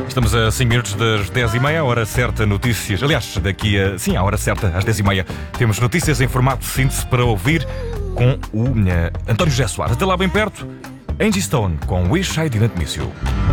Estamos a 5 minutos das 10h30, hora certa, notícias. Aliás, à hora certa, às 10h30, temos notícias em formato de síntese para ouvir com o António José Soares. Até lá bem perto, Angie Stone com Wish I Didn't Miss You.